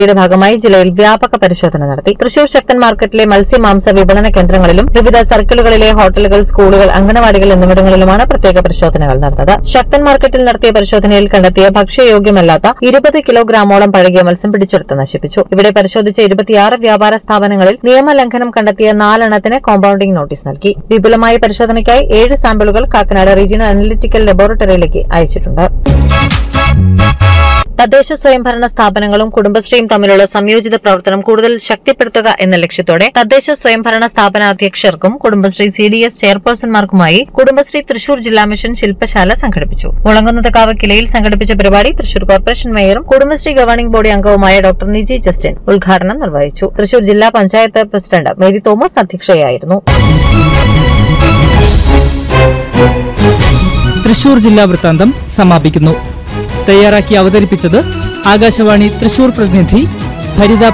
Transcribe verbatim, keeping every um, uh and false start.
യുടെ ഭാഗമായി ജില്ലയിൽ വ്യാപക പരിശോധന നടത്തി. തൃശൂർ ശക്തൻ മാർക്കറ്റിലെ മത്സ്യമാംസ വിപണന കേന്ദ്രങ്ങളിലും വിവിധ സർക്കിളുകളിലെ ഹോട്ടലുകൾ, സ്കൂളുകൾ, അംഗനവാടികൾ എന്നിവിടങ്ങളിലുമാണ് പ്രത്യേക പരിശോധനകൾ നടന്നത്. ശക്തൻ മാർക്കറ്റിൽ നടത്തിയ പരിശോധനയിൽ കണ്ടെത്തിയ ഭക്ഷ്യയോഗ്യമല്ലാത്ത ഇരുപത് കിലോഗ്രാമോളം പഴകിയ മത്സ്യം പിടിച്ചെടുത്ത് നശിപ്പിച്ചു. ഇവിടെ പരിശോധിച്ച ഇരുപത്തിയാറ് വ്യാപാര സ്ഥാപനങ്ങളിൽ നിയമലംഘനം കണ്ടെത്തിയ നാലെണ്ണത്തിന് കോമ്പൌണ്ടിംഗ് നോട്ടീസ് നൽകി. വിപുലമായ പരിശോധനയ്ക്കായി ഏഴ് സാമ്പിളുകൾ കാക്കനാട് റീജിയണൽ അനലിറ്റിക്കൽ ലബോറട്ടറിയിലേക്ക് അയച്ചിട്ടുണ്ട്. തദ്ദേശ സ്വയംഭരണ സ്ഥാപനങ്ങളും കുടുംബശ്രീയും തമ്മിലുള്ള സംയോജിത പ്രവർത്തനം കൂടുതൽ ശക്തിപ്പെടുത്തുക എന്ന ലക്ഷ്യത്തോടെ തദ്ദേശ സ്വയംഭരണ സ്ഥാപന അധ്യക്ഷർക്കും Kudumbashree C D S ചെയർപേഴ്സൺമാർക്കുമായി Kudumbashree Thrissur ജില്ലാ മിഷൻ ശില്പശാല സംഘടിപ്പിച്ചു. മുളങ്കുന്നത്കാവ് കിലയിൽ സംഘടിപ്പിച്ച പരിപാടി Thrissur corporation മേയറും Kudumbashree governing body അംഗവുമായ ഡോക്ടർ നിജി ജസ്റ്റിൻ ഉദ്ഘാടനം നിർവഹിച്ചു. തൃശൂർ ജില്ലാ panchayat president Mary Thomas അധ്യക്ഷയായിരുന്നു. Thrissur ജില്ലാ വൃത്താന്തം സമാപിക്കുന്നു. തയ്യാറാക്കി അവതരിപ്പിച്ചത് ആകാശവാണി തൃശൂർ പ്രതിനിധി ഭരിത